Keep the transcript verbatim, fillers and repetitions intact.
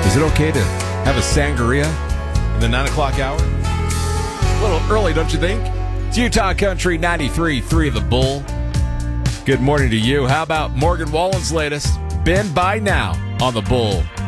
Is it okay to have a sangria in the nine o'clock hour? A little early, don't you think? It's Utah Country ninety-three point three The Bull. Good morning to you. How about Morgan Wallen's latest? Been by now on The Bull.